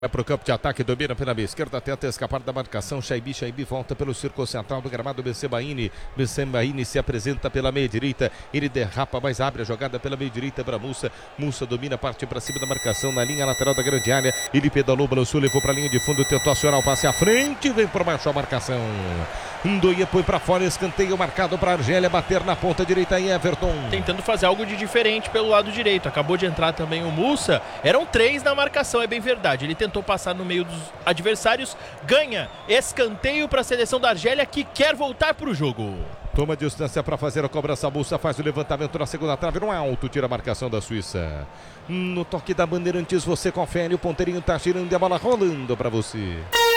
Vai para o campo de ataque, domina pela meia esquerda, tenta escapar da marcação. Shaibi volta pelo círculo central do gramado. Bessebaini se apresenta pela meia direita. Ele derrapa, mas abre a jogada pela meia direita para Mussa. Mussa domina, parte para cima da marcação na linha lateral da grande área. Ele pedalou, balançou, levou para a linha de fundo, tentou acionar o passe à frente, vem por baixo a marcação. Ndoye põe para fora, escanteio marcado para a Argélia bater na ponta direita em Everton. Tentando fazer algo de diferente pelo lado direito. Acabou de entrar também o Mussa. Eram 3 na marcação, é bem verdade. Ele tentou passar no meio dos adversários, ganha escanteio para a seleção da Argélia, que quer voltar para o jogo. Toma distância para fazer a cobrança. Mussa faz o levantamento na segunda trave, no alto, tira a marcação da Suíça. No toque da Bandeirantes você confere, o ponteirinho está girando e a bola rolando para você.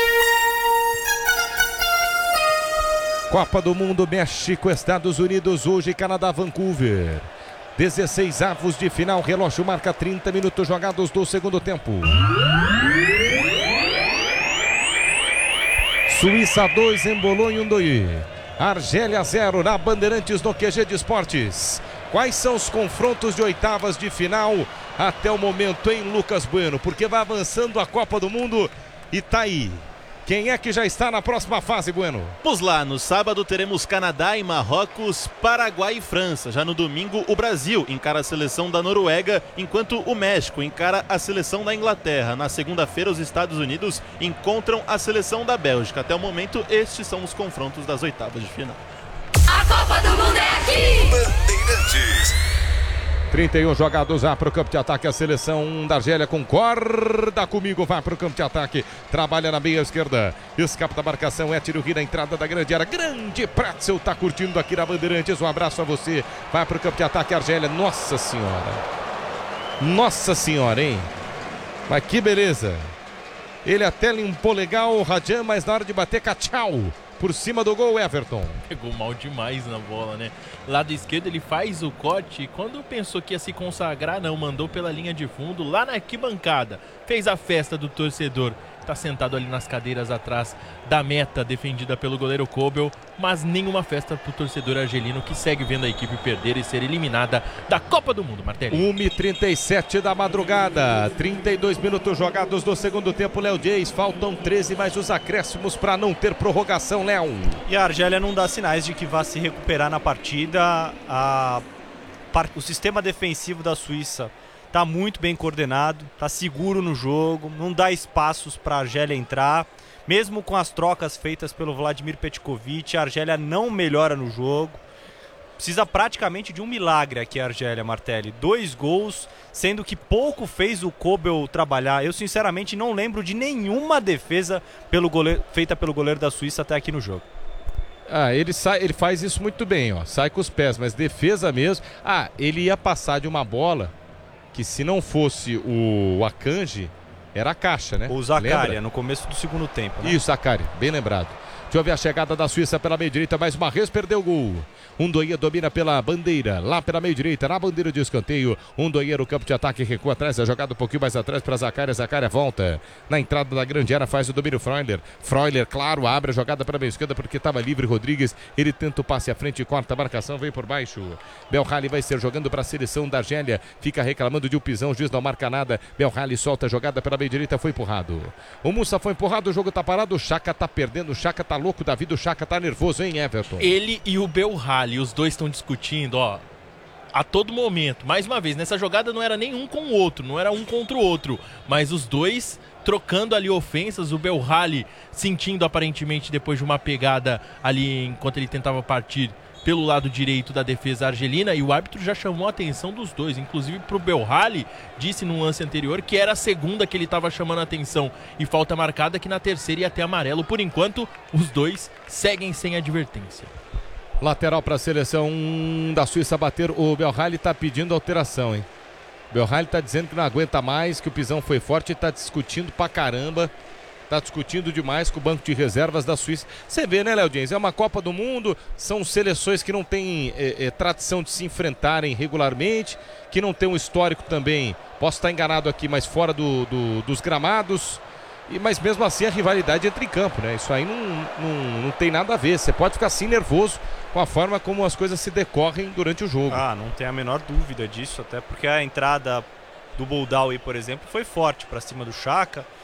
Copa do Mundo, México, Estados Unidos, hoje Canadá, Vancouver. 16 avos de final, relógio marca 30 minutos jogados do segundo tempo. Suíça 2, embolou em Ndoye. Argélia 0 na Bandeirantes no QG de Esportes. Quais são os confrontos de oitavas de final até o momento, hein, Lucas Bueno? Porque vai avançando a Copa do Mundo e tá aí. Quem é que já está na próxima fase, Bueno? Vamos lá, no sábado teremos Canadá e Marrocos, Paraguai e França. Já no domingo, o Brasil encara a seleção da Noruega, enquanto o México encara a seleção da Inglaterra. Na segunda-feira, os Estados Unidos encontram a seleção da Bélgica. Até o momento, estes são os confrontos das oitavas de final. A Copa do Mundo é aqui! Bandeirantes. 31 jogados já para o campo de ataque. A seleção da Argélia concorda comigo. Vai para o campo de ataque. Trabalha na meia esquerda. Escapa da marcação. É tiro na entrada da grande área. Grande Pretzel está curtindo aqui na Bandeirantes. Um abraço a você. Vai para o campo de ataque. Argélia. Nossa Senhora. Nossa Senhora, hein? Mas que beleza. Ele até limpou legal o Radjan, mas na hora de bater, tchau. Por cima do gol, Everton. Pegou mal demais na bola, né? Lado esquerdo ele faz o corte e quando pensou que ia se consagrar, não, mandou pela linha de fundo, lá na arquibancada. Fez a festa do torcedor. Está sentado ali nas cadeiras atrás da meta defendida pelo goleiro Kobel, mas nenhuma festa para o torcedor argelino que segue vendo a equipe perder e ser eliminada da Copa do Mundo, Martelli. 1h37 da madrugada, 32 minutos jogados do segundo tempo, Léo Dias, faltam 13 mais os acréscimos para não ter prorrogação, Léo. E a Argélia não dá sinais de que vá se recuperar na partida. O sistema defensivo da Suíça está muito bem coordenado, está seguro no jogo, não dá espaços para a Argélia entrar. Mesmo com as trocas feitas pelo Vladimir Petkovic, a Argélia não melhora no jogo. Precisa praticamente de um milagre aqui a Argélia, Martelli. 2 gols, sendo que pouco fez o Kobel trabalhar. Eu sinceramente não lembro de nenhuma defesa feita pelo goleiro da Suíça até aqui no jogo. Ele faz isso muito bem, ó. Sai com os pés, mas defesa mesmo. Ele ia passar de uma bola que se não fosse o Akanji, era a caixa, né? O Zakaria, no começo do segundo tempo, né? Isso, Zakaria, bem lembrado. Deixa eu ver a chegada da Suíça pela meia direita, mais uma vez perdeu o gol. Ndoye domina pela bandeira, lá pela meia direita, na bandeira de escanteio. Ndoye no campo de ataque, recua atrás, é jogado um pouquinho mais atrás para Zakaria. Zakaria volta na entrada da grande área, faz o domínio Freuler. Freuler, claro, abre a jogada para a meia esquerda porque estava livre Rodrigues. Ele tenta o passe à frente, corta a marcação, vem por baixo. Belhali vai ser jogando para a seleção da Argélia, fica reclamando de um pisão, o juiz não marca nada. Belhali solta a jogada pela meia direita, foi empurrado. O Mussa foi empurrado, o jogo tá parado, o Xhaka tá perdendo, o Xhaka tá louco da vida, o Xhaka tá nervoso, hein, Everton? Ele e o Belhali, os dois estão discutindo, a todo momento. Mais uma vez, nessa jogada não era nem um com o outro, não era um contra o outro, mas os dois trocando ali ofensas, o Belhali sentindo aparentemente depois de uma pegada ali enquanto ele tentava partir pelo lado direito da defesa argelina, e o árbitro já chamou a atenção dos dois, inclusive pro Belhali, disse no lance anterior que era a segunda que ele estava chamando a atenção e falta marcada, que na terceira ia ter amarelo. Por enquanto, os dois seguem sem advertência. Lateral para a seleção da Suíça bater, o Belhali está pedindo alteração, hein? O Belhali está dizendo que não aguenta mais, que o pisão foi forte, está discutindo pra caramba. Está discutindo demais com o banco de reservas da Suíça. Você vê, né, Léo Dias? É uma Copa do Mundo, são seleções que não têm tradição de se enfrentarem regularmente, que não tem um histórico também, posso estar enganado aqui, mas fora dos gramados. Mas mesmo assim a rivalidade entra em campo, né? Isso aí não tem nada a ver. Você pode ficar assim nervoso com a forma como as coisas se decorrem durante o jogo. Não tem a menor dúvida disso, até porque a entrada do Boldawi, por exemplo, foi forte para cima do Xhaka.